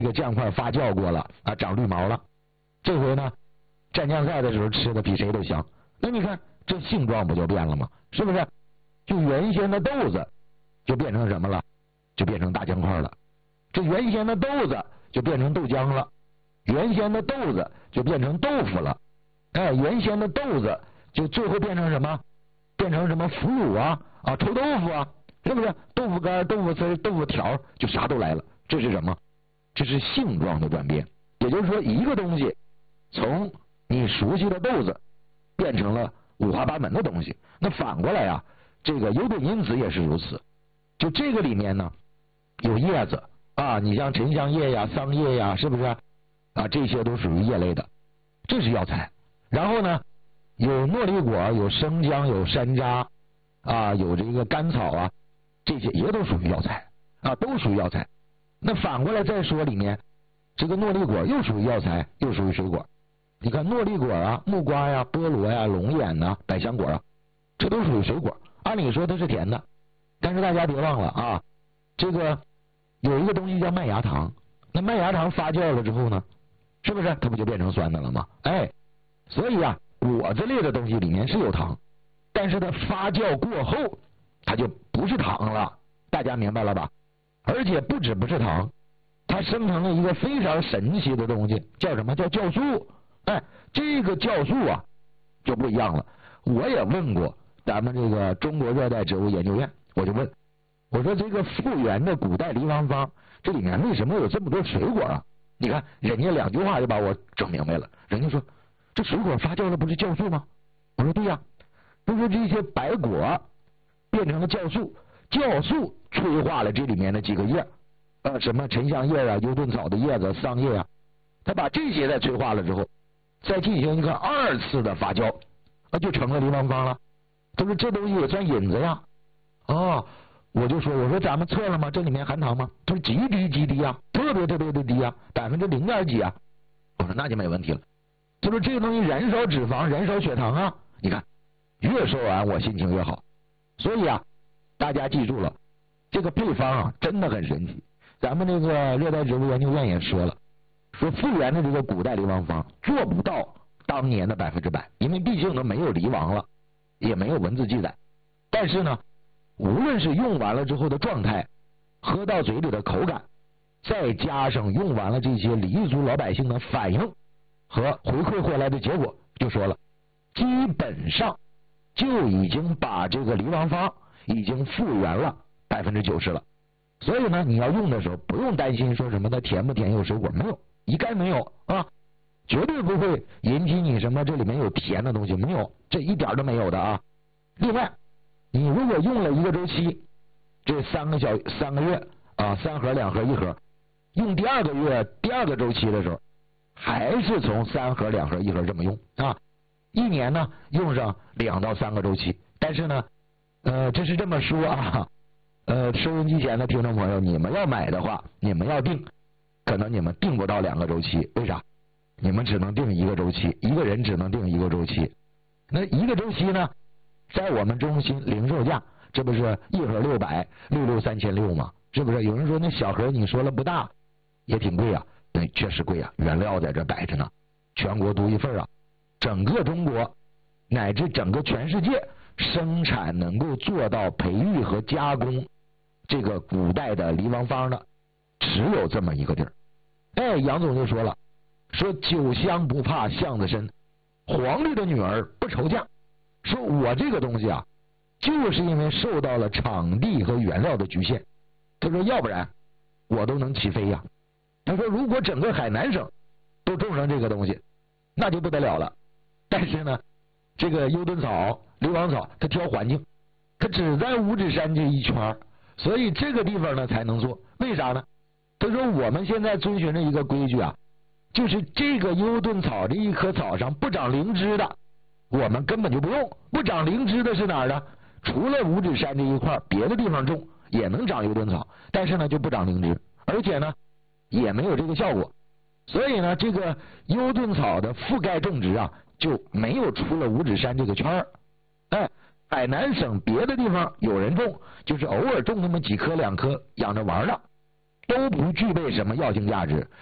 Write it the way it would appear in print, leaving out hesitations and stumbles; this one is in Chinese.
这个酱块发酵过了啊，长绿毛了。这回呢，蘸酱菜的时候吃的比谁都香。那你看这性状不就变了吗？是不是？就原先的豆子就变成什么了？就变成大酱块了。这原先的豆子就变成豆浆了，原先的豆子就变成豆腐了。哎，原先的豆子就最后变成什么？变成什么腐乳啊臭豆腐啊，是不是？豆腐干、豆腐丝、豆腐条，就啥都来了。这是什么？这是性状的转变。也就是说，一个东西从你熟悉的豆子变成了五花八门的东西。那反过来啊，这个优顿因子也是如此。就这个里面呢，有叶子啊，你像沉香叶呀、桑叶呀，是不是啊？这些都属于叶类的，这是药材。然后呢，有诺丽果、有生姜、有山楂啊，有这个甘草啊，这些也都属于药材啊，都属于药材。那反过来再说，里面这个诺丽果又属于药材，又属于水果。你看诺丽果啊、木瓜呀、菠萝呀、龙眼呐、百香果啊，这都属于水果。按理说它是甜的，但是大家别忘了啊，这个有一个东西叫麦芽糖。那麦芽糖发酵了之后呢，是不是它不就变成酸的了吗？哎，所以啊，果子类的东西里面是有糖，但是它发酵过后，它就不是糖了。大家明白了吧？而且不止不是糖，它生成了一个非常神奇的东西，叫什么？叫酵素。哎，这个酵素啊就不一样了。我也问过咱们这个中国热带植物研究院，我就问，我说这个复原的古代离王方，这里面为什么有这么多水果啊？你看人家2句话就把我整明白了。人家说这水果发酵了不是酵素吗？我说对呀，他说这些白果变成了酵素，酵素催化了这里面的几个叶，什么沉香叶啊、优顿草的叶子、桑叶啊，他把这些再催化了之后，再进行一个2次的发酵，就成了离王方了。他说这东西也算引子呀。我就说，我说咱们测了吗？这里面含糖吗？他说极低啊，特别的低啊，0.0几啊。我说那就没问题了。他说这个东西燃烧脂肪、燃烧血糖啊。你看，越说完我心情越好。所以啊，大家记住了，这个配方啊真的很神奇。咱们这个热带植物研究院也说了，说复原的这个古代离王方做不到当年的100%，因为毕竟都没有离王了，也没有文字记载。但是呢，无论是用完了之后的状态，喝到嘴里的口感，再加上用完了这些黎族老百姓的反应和回馈回来的结果，就说了，基本上就已经把这个离王方已经复原了90%了。所以呢，你要用的时候不用担心说什么的甜不甜有水果，没有，一概没有啊，绝对不会引起你什么这里面有甜的东西，没有，这一点都没有的啊。另外，你如果用了1个周期，这3个月啊，3盒、2盒、1盒，用第2个月、第2个周期的时候，还是从3盒、2盒、1盒这么用啊。1年呢用上2到3个周期，但是呢，这是这么说啊。收音机前的听众朋友，你们要买的话，你们要订，可能你们订不到2个周期，为啥？你们只能订1个周期，一个人只能订1个周期。那1个周期呢，在我们中心零售价，这不是1盒600，66 3600吗？是不是？有人说那小盒你说了不大，也挺贵啊。对，确实贵啊，原料在这摆着呢，全国独一份啊。整个中国乃至整个全世界生产能够做到培育和加工这个古代的离王方的，只有这么一个地儿。杨总就说了，说酒香不怕巷子深，皇帝的女儿不愁嫁。说我这个东西啊，就是因为受到了场地和原料的局限。他说要不然我都能起飞呀。他说如果整个海南省都种上这个东西，那就不得了了。但是呢，这个优顿草、离王草它挑环境，它只在五指山这一圈，所以这个地方呢才能做。为啥呢？他说我们现在遵循着一个规矩啊，就是这个优顿草这一棵草上不长灵芝的，我们根本就不用。不长灵芝的是哪儿呢？除了五指山这一块，别的地方种也能长优顿草，但是呢就不长灵芝，而且呢也没有这个效果。所以呢，这个优顿草的覆盖种植啊，就没有出了五指山这个圈儿。海南省别的地方有人种，就是偶尔种那么几棵2棵养着玩的。 都不具备什么药性价值，